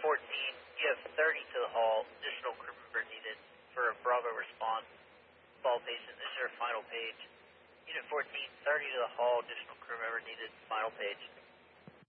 14, you have 30 to the hall, additional crew member needed for a Bravo response. Ball patient, this is your final page. Unit 14, 30 to the hall, additional crew member needed, final page.